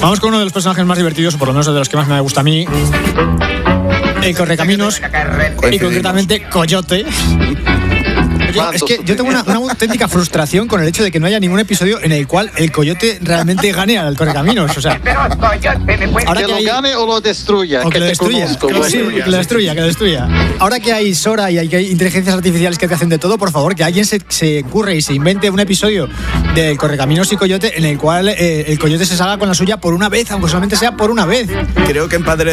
Vamos con uno de los personajes más divertidos, o por lo menos de los que más me gusta a mí. El Correcaminos, y concretamente Coyote. Es que yo tengo una auténtica frustración con el hecho de que no haya ningún episodio en el cual el Coyote realmente gane al Correcaminos. O sea, ahora que lo gane o lo destruya. O que lo destruya. Que lo destruya. Ahora que hay Sora y hay inteligencias artificiales que te hacen de todo, por favor, que alguien se curre y se invente un episodio de Correcaminos y Coyote en el cual el Coyote se salga con la suya por una vez, aunque solamente sea por una vez. Creo que en Padre